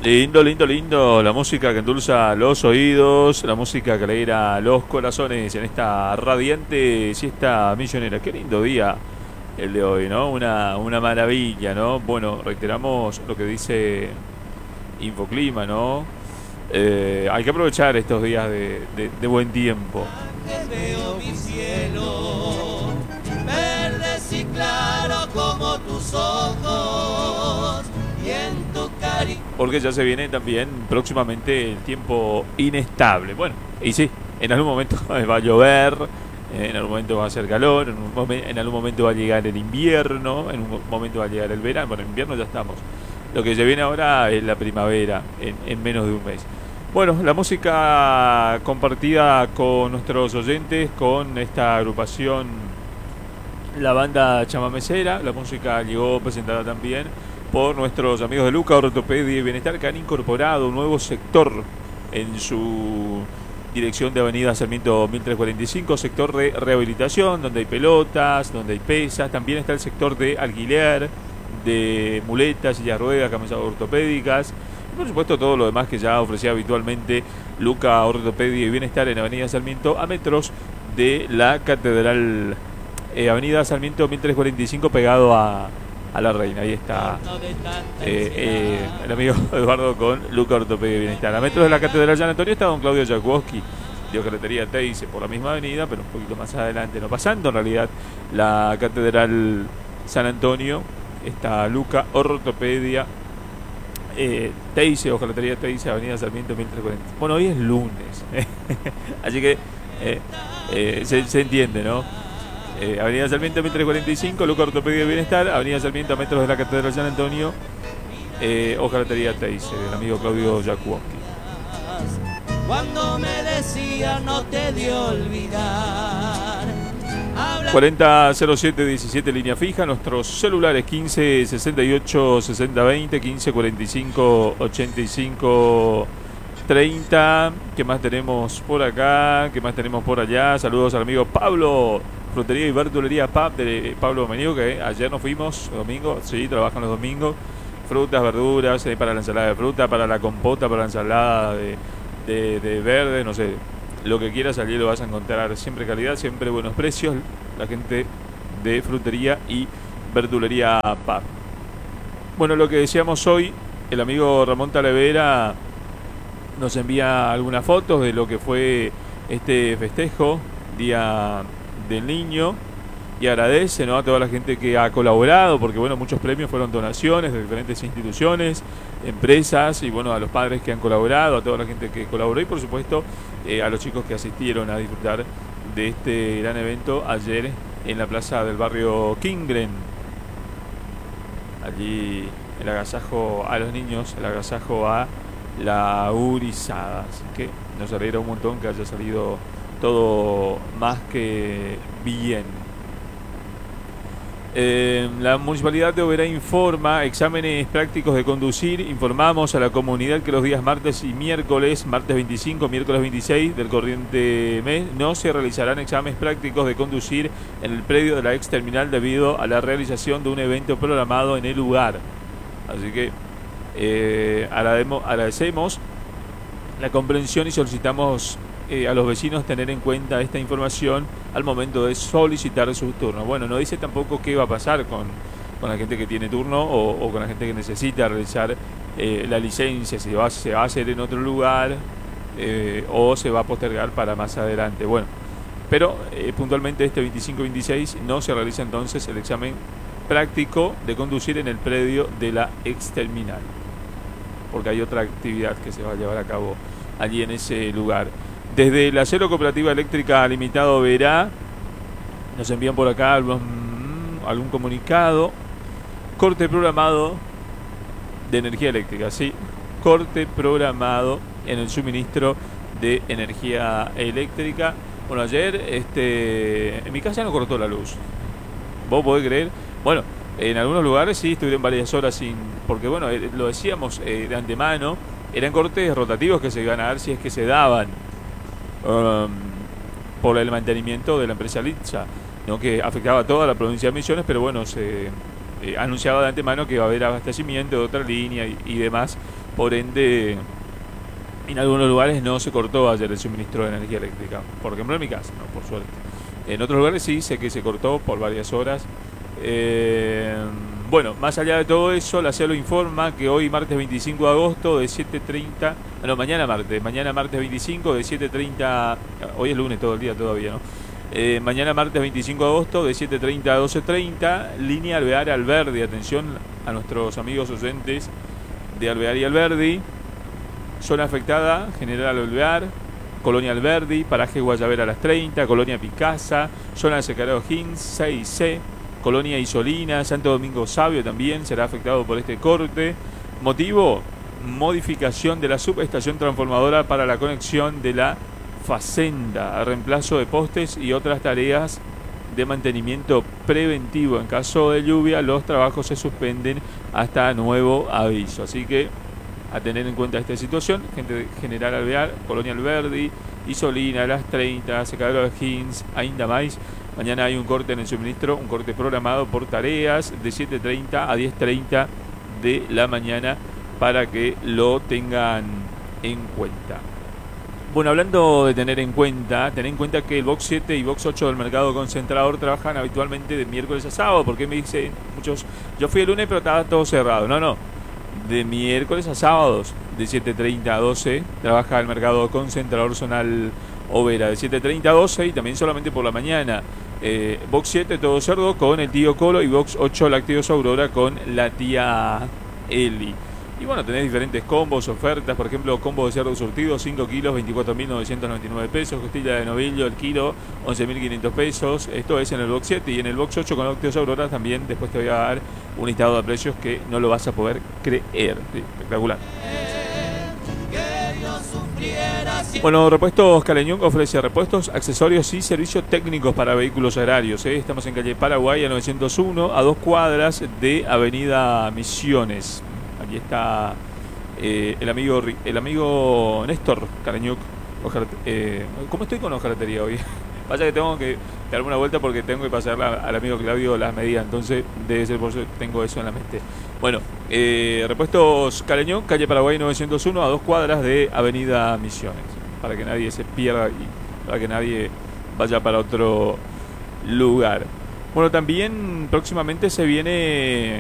Lindo, lindo, lindo. La música que endulza los oídos, la música que alegra los corazones en esta radiante siesta millonera. Qué lindo día el de hoy, ¿no? Una maravilla, ¿no? Bueno, reiteramos lo que dice Infoclima, ¿no? Hay que aprovechar estos días de buen tiempo. Veo mi cielo, verdes y claro como tus ojos, y en tu cariño. Porque ya se viene también próximamente el tiempo inestable. Bueno, y sí, en algún momento va a llover, en algún momento va a hacer calor, en algún momento va a llegar el invierno, en un momento va a llegar el verano. Bueno, en invierno ya estamos. Lo que se viene ahora es la primavera, en menos de un mes. Bueno, la música compartida con nuestros oyentes, con esta agrupación, la banda chamamecera. La música llegó presentada también por nuestros amigos de Luca Ortopedia y Bienestar, que han incorporado un nuevo sector en su dirección de Avenida Sarmiento 1345, sector de rehabilitación, donde hay pelotas, donde hay pesas. También está el sector de alquiler de muletas, sillas de ruedas, camisas ortopédicas. Y por supuesto todo lo demás que ya ofrecía habitualmente Luca Ortopedia y Bienestar en Avenida Sarmiento, a metros de la Catedral. Avenida Sarmiento 1345, pegado a la Reina. Ahí está el amigo Eduardo con Luca Ortopedia y Bienestar. A metros de la Catedral San Antonio está don Claudio Jakuowski de Ojalatería Teise, por la misma avenida, pero un poquito más adelante, no pasando en realidad la Catedral San Antonio, está Luca Ortopedia Teise, Ojalatería Teise, Avenida Sarmiento 1340. Bueno, hoy es lunes, así que se entiende, ¿no? Avenida Sarmiento 1345, Luca Ortopedia y Bienestar. Avenida Sarmiento a metros de la Catedral San Antonio, Ojalatería Teise, del amigo Claudio Jakuowski. Cuando me decía no te de olvidar. 400717 línea fija, nuestros celulares 15 68 60 20, 15 45 85 30. ¿Qué más tenemos por acá? ¿Qué más tenemos por allá? Saludos al amigo Pablo, Frutería y Verdulería PAP de Pablo Menigo, que ayer nos fuimos, domingo, sí, trabajan los domingos. Frutas, verduras, para la ensalada de fruta, para la compota, para la ensalada de verde, no sé, lo que quieras allí lo vas a encontrar. Siempre calidad, siempre buenos precios. La gente de Frutería y Verdulería PAP. Bueno, lo que decíamos hoy, el amigo Ramón Talavera nos envía algunas fotos de lo que fue este festejo, Día del Niño, y agradece, ¿no?, a toda la gente que ha colaborado, porque bueno, muchos premios fueron donaciones de diferentes instituciones, empresas, y bueno, a los padres que han colaborado, a toda la gente que colaboró, y por supuesto a los chicos que asistieron a disfrutar de este gran evento ayer en la plaza del barrio Kingren. Allí el agasajo a los niños, el agasajo a la gurizada. Así que nos alegra un montón que haya salido todo más que bien. La Municipalidad de Oberá informa exámenes prácticos de conducir. Informamos a la comunidad que los días martes y miércoles, martes 25, miércoles 26 del corriente mes, no se realizarán exámenes prácticos de conducir en el predio de la ex terminal debido a la realización de un evento programado en el lugar. Así que agradecemos la comprensión y solicitamos a los vecinos tener en cuenta esta información al momento de solicitar su turno. Bueno, no dice tampoco qué va a pasar con la gente que tiene turno o con la gente que necesita realizar la licencia, si se va a hacer en otro lugar o se va a postergar para más adelante. Bueno, pero puntualmente este 25-26 no se realiza entonces el examen práctico de conducir en el predio de la ex terminal, porque hay otra actividad que se va a llevar a cabo allí en ese lugar. Desde la Cero Cooperativa Eléctrica Limitado Verá nos envían por acá algún comunicado. Corte programado de energía eléctrica, sí, corte programado en el suministro de energía eléctrica. Bueno, ayer en mi casa no cortó la luz. ¿Vos podés creer? Bueno, en algunos lugares sí estuvieron varias horas sin, porque bueno, lo decíamos de antemano, eran cortes rotativos que se iban a dar si es que se daban. Por el mantenimiento de la empresa Litza, ¿no?, que afectaba a toda la provincia de Misiones, pero bueno, se anunciaba de antemano que va a haber abastecimiento de otra línea y demás. Por ende, en algunos lugares no se cortó ayer el suministro de energía eléctrica. Por ejemplo, en mi casa, no, por suerte. En otros lugares sí, sé que se cortó por varias horas. Bueno, más allá de todo eso, la CEA lo informa que hoy martes 25 de agosto de 7:30, no, mañana martes 25 de 7:30, hoy es lunes todo el día todavía, ¿no? Mañana martes 25 de agosto de 7:30 a 12:30, línea Alvear Alberdi. Atención a nuestros amigos oyentes de Alvear y Alberdi. Zona afectada, General Alvear, Colonia Alberdi, paraje Guayabera a las 30, Colonia Picasa, zona de Secretario Hinz, 6C, Colonia Isolina, Santo Domingo Sabio también será afectado por este corte. Motivo, modificación de la subestación transformadora para la conexión de la Facenda, reemplazo de postes y otras tareas de mantenimiento preventivo. En caso de lluvia, los trabajos se suspenden hasta nuevo aviso. Así que a tener en cuenta esta situación, gente de General Alvear, Colonia Alberdi, Isolina a las 30, Secadero de Hinz, ainda más. Mañana hay un corte en el suministro, un corte programado por tareas de 7:30 a 10:30 de la mañana para que lo tengan en cuenta. Bueno, hablando de tener en cuenta, ten en cuenta que el Box 7 y Box 8 del mercado concentrador trabajan habitualmente de miércoles a sábado. Porque me dicen muchos, yo fui el lunes pero estaba todo cerrado. No, de miércoles a sábados, de 7:30 a 12, trabaja el mercado concentrador zonal Overa, de 7:30 a 12 y también solamente por la mañana. Box 7 todo cerdo con el tío Colo y Box 8 lácteos Aurora con la tía Eli. Y bueno, tenés diferentes combos, ofertas, por ejemplo, combo de cerdo surtido, 5 kilos, 24.999 pesos, costilla de novillo, el kilo, 11.500 pesos. Esto es en el Box 7 y en el Box 8 con lácteos Aurora también. Después te voy a dar un listado de precios que no lo vas a poder creer. Sí, espectacular. Bueno, Repuestos Caleñuc ofrece repuestos, accesorios y servicios técnicos para vehículos agrarios. Estamos en calle Paraguay, a 901, a 2 cuadras de Avenida Misiones. Aquí está el amigo Néstor Caleñuc. ¿Cómo estoy con hojalatería hoy? Pasa que tengo que darme una vuelta porque tengo que pasarle al amigo Claudio las medidas. Entonces debe ser por eso que tengo eso en la mente. Bueno, Repuestos Caleñuc, calle Paraguay 901, a 2 cuadras de Avenida Misiones. Para que nadie se pierda y para que nadie vaya para otro lugar. Bueno, también próximamente se viene